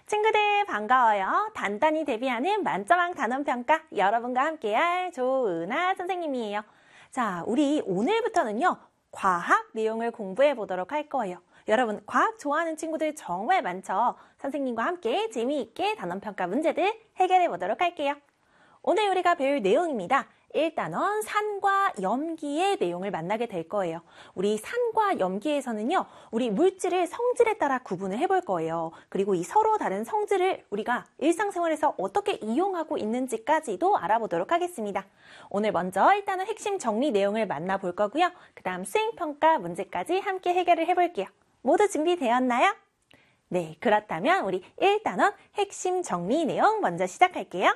친구들 반가워요. 단단히 대비하는 만점왕 단원평가 여러분과 함께할 조은아 선생님이에요. 자, 우리 오늘부터는요. 과학 내용을 공부해 보도록 할 거예요. 여러분 과학 좋아하는 친구들 정말 많죠? 선생님과 함께 재미있게 단원평가 문제들 해결해 보도록 할게요. 오늘 우리가 배울 내용입니다. 1단원 산과 염기의 내용을 만나게 될 거예요. 우리 산과 염기에서는요, 우리 물질을 성질에 따라 구분을 해볼 거예요. 그리고 이 서로 다른 성질을 우리가 일상생활에서 어떻게 이용하고 있는지까지도 알아보도록 하겠습니다. 오늘 먼저 1단원 핵심 정리 내용을 만나볼 거고요. 그 다음 수행평가 문제까지 함께 해결을 해볼게요. 모두 준비되었나요? 네, 그렇다면 우리 1단원 핵심 정리 내용 먼저 시작할게요.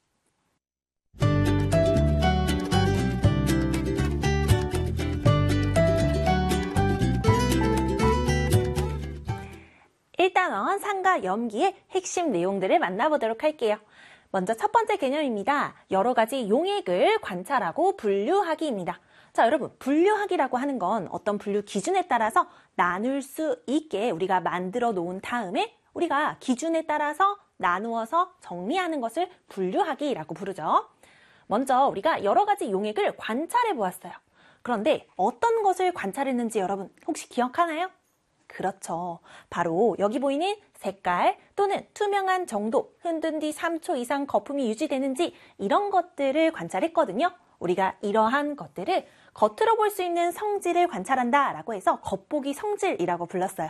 1단원 산과 염기의 핵심 내용들을 만나보도록 할게요. 먼저 첫 번째 개념입니다. 여러 가지 용액을 관찰하고 분류하기입니다. 자, 여러분, 분류하기라고 하는 건 어떤 분류 기준에 따라서 나눌 수 있게 우리가 만들어 놓은 다음에 우리가 기준에 따라서 나누어서 정리하는 것을 분류하기라고 부르죠. 먼저 우리가 여러 가지 용액을 관찰해 보았어요. 그런데 어떤 것을 관찰했는지 여러분 혹시 기억하나요? 그렇죠. 바로 여기 보이는 색깔 또는 투명한 정도, 흔든 뒤 3초 이상 거품이 유지되는지 이런 것들을 관찰했거든요. 우리가 이러한 것들을 겉으로 볼 수 있는 성질을 관찰한다 라고 해서 겉보기 성질이라고 불렀어요.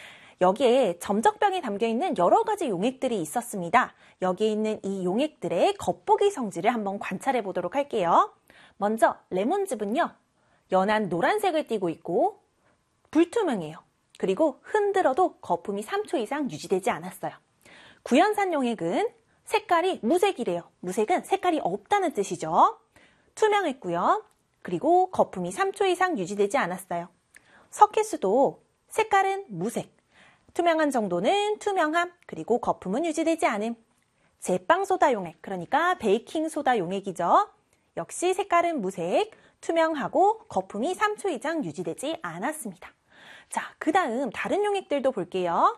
여기에 점적병에 담겨있는 여러 가지 용액들이 있었습니다. 여기에 있는 이 용액들의 겉보기 성질을 한번 관찰해 보도록 할게요. 먼저 레몬즙은요. 연한 노란색을 띠고 있고 불투명해요. 그리고 흔들어도 거품이 3초 이상 유지되지 않았어요. 구연산 용액은 색깔이 무색이래요. 무색은 색깔이 없다는 뜻이죠. 투명했고요. 그리고 거품이 3초 이상 유지되지 않았어요. 석회수도 색깔은 무색, 투명한 정도는 투명함, 그리고 거품은 유지되지 않음. 제빵소다 용액, 그러니까 베이킹소다 용액이죠. 역시 색깔은 무색, 투명하고 거품이 3초 이상 유지되지 않았습니다. 자, 그 다음 다른 용액들도 볼게요.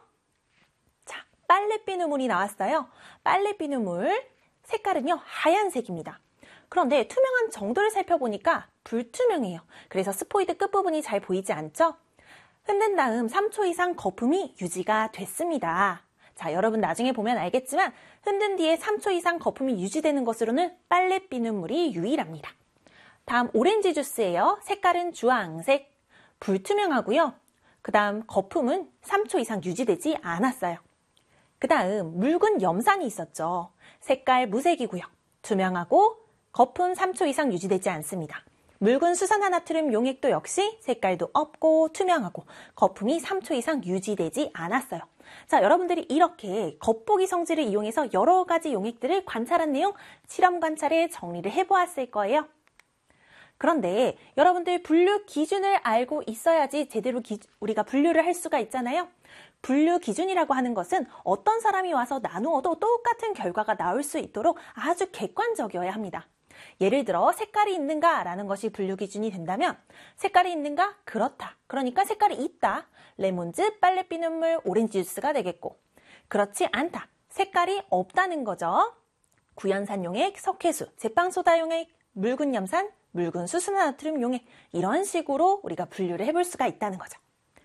자, 빨래 비누물이 나왔어요. 빨래 비누물 색깔은요, 하얀색입니다. 그런데 투명한 정도를 살펴보니까 불투명해요. 그래서 스포이드 끝부분이 잘 보이지 않죠? 흔든 다음 3초 이상 거품이 유지가 됐습니다. 자, 여러분 나중에 보면 알겠지만 흔든 뒤에 3초 이상 거품이 유지되는 것으로는 빨래 비누물이 유일합니다. 다음 오렌지 주스예요. 색깔은 주황색, 불투명하고요. 그 다음 거품은 3초 이상 유지되지 않았어요. 그 다음 묽은 염산이 있었죠. 색깔 무색이고요. 투명하고 거품 3초 이상 유지되지 않습니다. 묽은 수산화나트륨 용액도 역시 색깔도 없고 투명하고 거품이 3초 이상 유지되지 않았어요. 자, 여러분들이 이렇게 겉보기 성질을 이용해서 여러 가지 용액들을 관찰한 내용 실험 관찰에 정리를 해보았을 거예요. 그런데 여러분들 분류 기준을 알고 있어야지 제대로 우리가 분류를 할 수가 있잖아요. 분류 기준이라고 하는 것은 어떤 사람이 와서 나누어도 똑같은 결과가 나올 수 있도록 아주 객관적이어야 합니다. 예를 들어 색깔이 있는가 라는 것이 분류 기준이 된다면 색깔이 있는가? 그렇다. 그러니까 색깔이 있다. 레몬즙, 빨래비 눈물, 오렌지 주스가 되겠고 그렇지 않다. 색깔이 없다는 거죠. 구연산 용액, 석회수, 제빵소다 용액, 묽은 염산, 묽은 수산화나트륨 용액 이런 식으로 우리가 분류를 해볼 수가 있다는 거죠.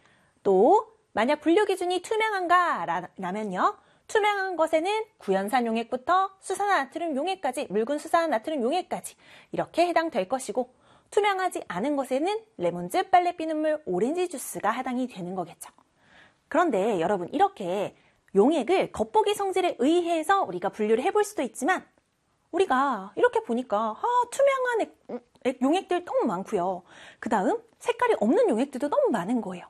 또 만약 분류 기준이 투명한가 라면요. 투명한 것에는 구연산 용액부터 수산화나트륨 용액까지 묽은 수산화나트륨 용액까지 이렇게 해당될 것이고 투명하지 않은 것에는 레몬즙, 빨래비 눈물, 오렌지 주스가 해당이 되는 거겠죠. 그런데 여러분 이렇게 용액을 겉보기 성질에 의해서 우리가 분류를 해볼 수도 있지만 우리가 이렇게 보니까 투명한 용액들 너무 많고요. 그 다음 색깔이 없는 용액들도 너무 많은 거예요.